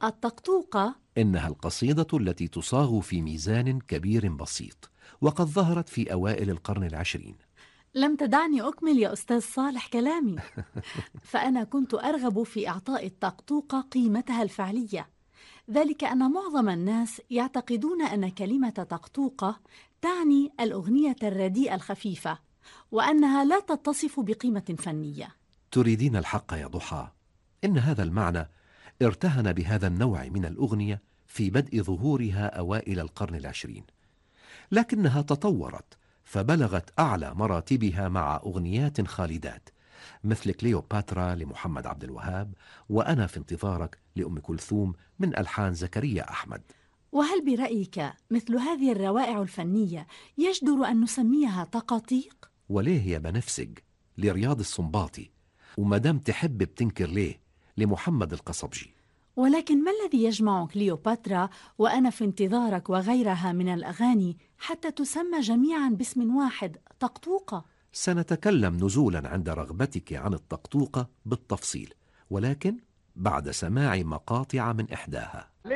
الطقطوقة. إنها القصيدة التي تصاغ في ميزان كبير بسيط، وقد ظهرت في أوائل القرن العشرين. لم تدعني أكمل يا أستاذ صالح كلامي. فأنا كنت أرغب في إعطاء الطقطوقة قيمتها الفعلية، ذلك أن معظم الناس يعتقدون أن كلمة طقطوقة تعني الأغنية الرديئة الخفيفة، وأنها لا تتصف بقيمة فنية. تريدين الحق يا ضحى، إن هذا المعنى ارتهن بهذا النوع من الأغنية في بدء ظهورها أوائل القرن العشرين، لكنها تطورت فبلغت أعلى مراتبها مع أغنيات خالدات مثل كليوباترا لمحمد عبد الوهاب، وأنا في انتظارك لأم كلثوم من ألحان زكريا أحمد. وهل برأيك مثل هذه الروائع الفنية يجدر أن نسميها طقاطيق؟ وليه يا بنفسج لرياض السنباطي، ومدام تحب بتنكر ليه لمحمد القصبجي. ولكن ما الذي يجمع كليوباترا وأنا في انتظارك وغيرها من الأغاني حتى تسمى جميعا باسم واحد طقطوقة؟ سنتكلم نزولا عند رغبتك عن الطقطوقة بالتفصيل، ولكن بعد سماع مقاطع من إحداها.